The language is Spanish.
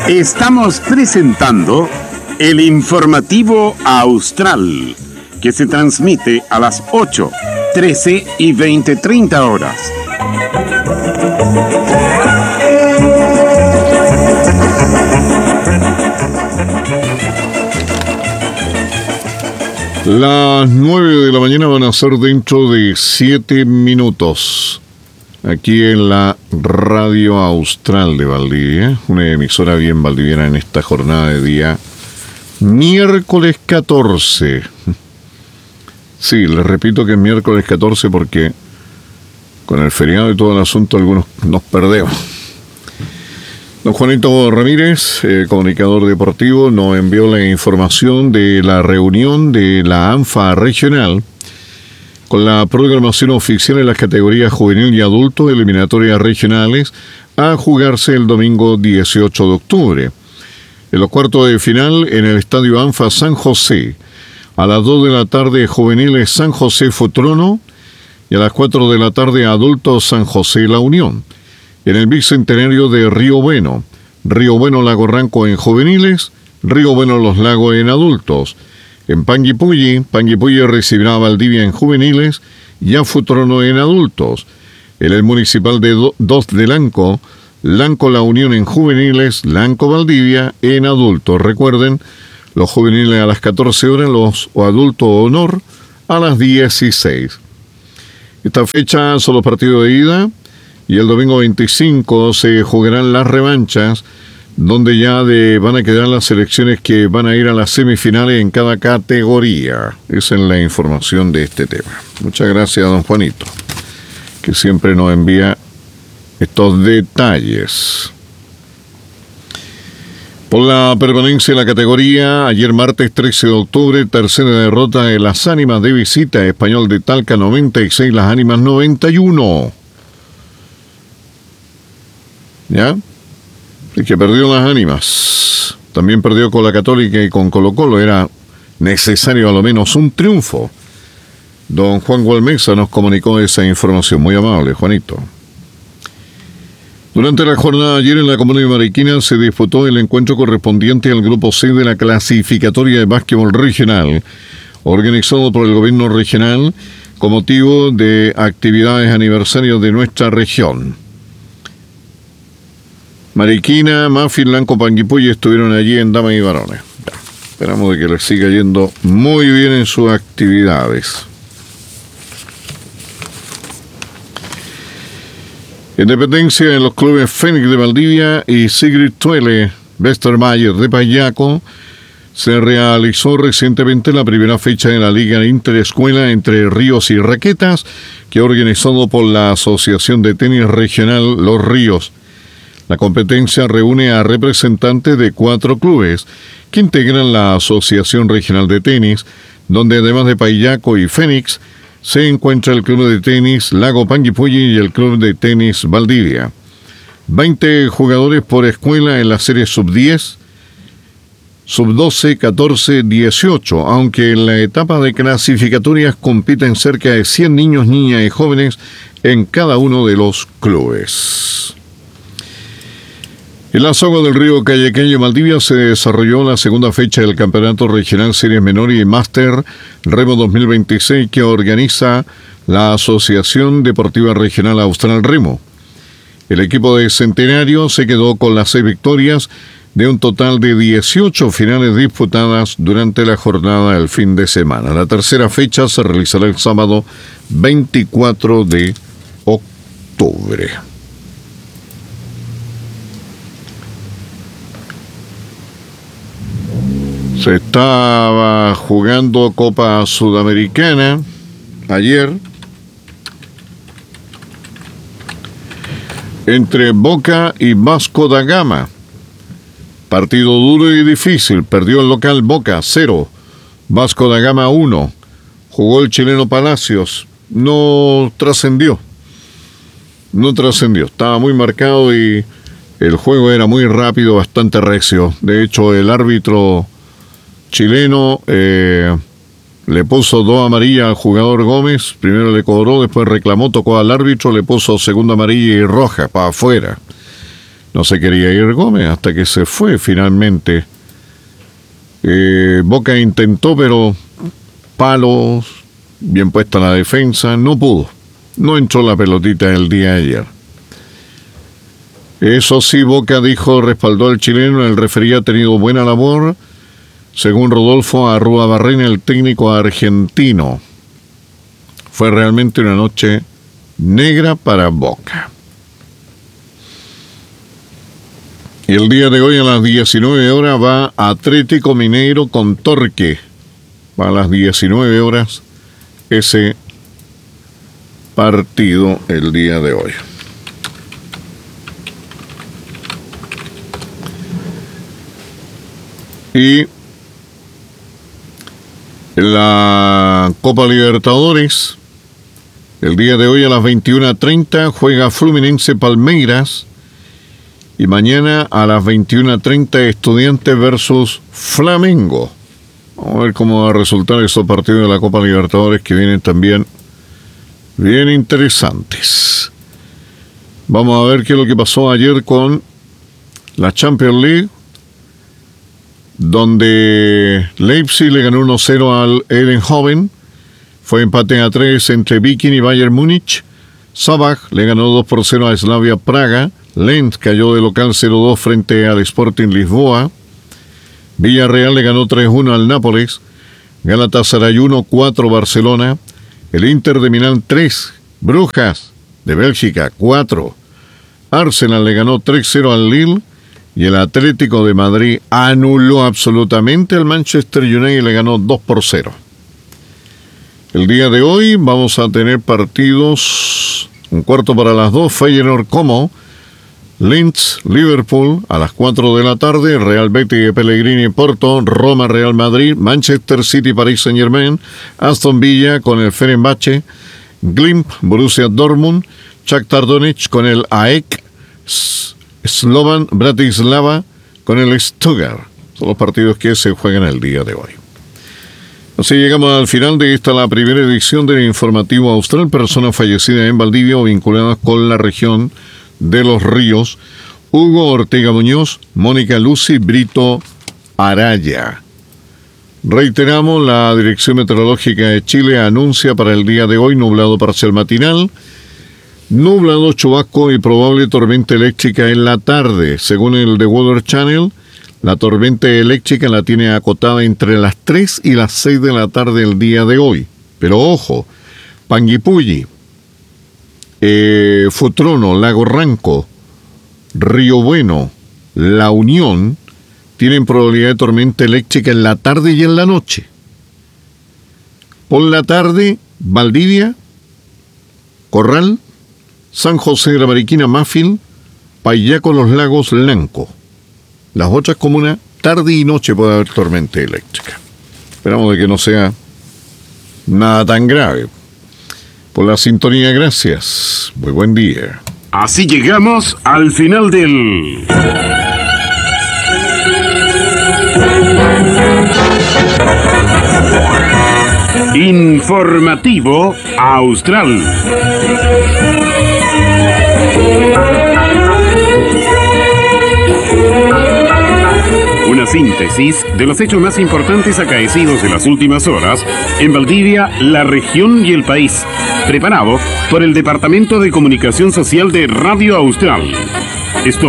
Estamos presentando el informativo Austral, que se transmite a las 8, 13 y 20:30 horas. Las 9 de la mañana van a ser dentro de 7 minutos. Aquí en la Radio Austral de Valdivia, una emisora bien valdiviana en esta jornada de día miércoles 14. Sí, les repito que es miércoles 14 porque con el feriado y todo el asunto algunos nos perdemos. Don Juanito Ramírez, comunicador deportivo, nos envió la información de la reunión de la ANFA regional con la programación oficial en las categorías juvenil y adulto, eliminatorias regionales, a jugarse el domingo 18 de octubre. En los cuartos de final, en el Estadio ANFA San José, a las 2 de la tarde, juveniles San José Futrono, y a las 4 de la tarde, adultos San José La Unión. En el Bicentenario de Río Bueno Lago Ranco en juveniles, Río Bueno Los Lagos en adultos. En Panguipulli recibirá a Valdivia en juveniles y a Futrono en adultos. En el municipal de 2 de Lanco La Unión en juveniles, Lanco Valdivia en adultos. Recuerden, los juveniles a las 14 horas, los adultos honor a las 16. Esta fecha son los partidos de ida y el domingo 25 se jugarán las revanchas, donde ya van a quedar las selecciones que van a ir a las semifinales en cada categoría. Esa es la información de este tema. Muchas gracias, don Juanito, que siempre nos envía estos detalles. Por la permanencia en la categoría, ayer martes 13 de octubre, tercera derrota de las Ánimas de visita, Español de Talca 96, las Ánimas 91. ¿Ya? El que perdió las Ánimas también perdió con la Católica y con Colo-Colo. Era necesario a lo menos un triunfo. Don Juan Gualmeza nos comunicó esa información. Muy amable, Juanito. Durante la jornada de ayer en la comuna de Mariquina se disputó el encuentro correspondiente al grupo C de la clasificatoria de básquetbol regional, organizado por el gobierno regional con motivo de actividades aniversarios de nuestra región. Mariquina, Mafi, Lanco, Panguipulli estuvieron allí en damas y varones. Esperamos de que les siga yendo muy bien en sus actividades. Independencia en los clubes Fénix de Valdivia y Sigrid Tuele Westermayer de Payaco. Se realizó recientemente la primera fecha de la Liga Interescuela entre Ríos y Raquetas, que organizado por la Asociación de Tenis Regional Los Ríos. La competencia reúne a representantes de 4 clubes que integran la Asociación Regional de Tenis, donde además de Payaco y Fénix, se encuentra el Club de Tenis Lago Panguipulli y el Club de Tenis Valdivia. 20 jugadores por escuela en la serie sub-10, sub-12, 14, 18, aunque en la etapa de clasificatorias compiten cerca de 100 niños, niñas y jóvenes en cada uno de los clubes. En las aguas del río Cayequeño, Valdivia, se desarrolló la segunda fecha del Campeonato Regional Series Menor y Máster Remo 2026 que organiza la Asociación Deportiva Regional Austral Remo. El equipo de Centenario se quedó con las 6 victorias de un total de 18 finales disputadas durante la jornada del fin de semana. La tercera fecha se realizará el sábado 24 de octubre. Se estaba jugando Copa Sudamericana ayer entre Boca y Vasco da Gama. Partido duro y difícil. Perdió el local Boca 0, Vasco da Gama 1. Jugó el chileno Palacios. No trascendió. Estaba muy marcado y el juego era muy rápido, bastante recio. De hecho, el árbitro chileno le puso 2 amarillas al jugador Gómez. Primero le cobró, después reclamó, tocó al árbitro, le puso segunda amarilla y roja para afuera. No se quería ir Gómez hasta que se fue finalmente. Boca intentó, pero palos, bien puesta la defensa, no pudo. No entró la pelotita el día de ayer. Eso sí, Boca dijo, respaldó al chileno, el referí ha tenido buena labor, según Rodolfo Arruabarrena, el técnico argentino. Fue realmente una noche negra para Boca. Y el día de hoy a las 19 horas va Atlético Mineiro con Torque. Va a las 19 horas ese partido el día de hoy. Y en la Copa Libertadores, el día de hoy a las 21:30 juega Fluminense Palmeiras. Y mañana a las 21:30 Estudiantes versus Flamengo. Vamos a ver cómo va a resultar esos partidos de la Copa Libertadores que vienen también bien interesantes. Vamos a ver qué es lo que pasó ayer con la Champions League, donde Leipzig le ganó 1-0 al Eindhoven. Fue empate a 3 entre Viking y Bayern Múnich. Sabah le ganó 2-0 a Slavia Praga. Lens cayó de local 0-2 frente al Sporting Lisboa. Villarreal le ganó 3-1 al Nápoles. Galatasaray 1-4 Barcelona. El Inter de Milán 3. Brujas de Bélgica 4. Arsenal le ganó 3-0 al Lille. Y el Atlético de Madrid anuló absolutamente al Manchester United y le ganó 2-0. El día de hoy vamos a tener partidos 1:45 Feyenoord Como. Linz, Liverpool a las 4 de la tarde, Real Betis, Pellegrini, Porto, Roma, Real Madrid, Manchester City, Paris Saint-Germain, Aston Villa con el Fenerbahce, Glimt, Borussia Dortmund, Shakhtar Donetsk con el AEK, Slovan Bratislava con el Stuttgart. Son los partidos que se juegan el día de hoy. Así llegamos al final de la primera edición del Informativo Austral. Personas fallecidas en Valdivia o vinculadas con la región de Los Ríos: Hugo Ortega Muñoz, Mónica Lucy Brito Araya. Reiteramos, la Dirección Meteorológica de Chile anuncia para el día de hoy nublado parcial matinal, nublado, chubasco y probable tormenta eléctrica en la tarde. Según el The Weather Channel, la tormenta eléctrica la tiene acotada entre las 3 y las 6 de la tarde el día de hoy. Pero ojo, Panguipulli, Futrono, Lago Ranco, Río Bueno, La Unión tienen probabilidad de tormenta eléctrica en la tarde y en la noche. Por la tarde, Valdivia, Corral, San José de la Mariquina, Mafil, Payaco, Los Lagos, Lanco. Las otras comunas, tarde y noche puede haber tormenta eléctrica. Esperamos de que no sea nada tan grave. Por la sintonía, gracias. Muy buen día. Así llegamos al final del Informativo Austral. Una síntesis de los hechos más importantes acaecidos en las últimas horas en Valdivia, la región y el país. Preparado por el Departamento de Comunicación Social de Radio Austral. Esto